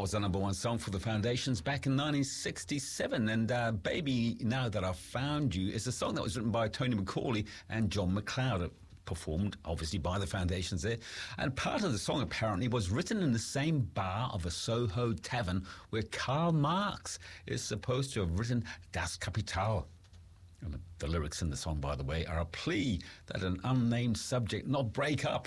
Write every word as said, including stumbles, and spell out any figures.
was the number one song for the Foundations back in nineteen sixty-seven. And uh, Baby Now That I've Found You is a song that was written by Tony McCauley and John McLeod, performed obviously by the Foundations there. And part of the song apparently was written in the same bar of a Soho tavern where Karl Marx is supposed to have written Das Kapital. And the lyrics in the song, by the way, are a plea that an unnamed subject not break up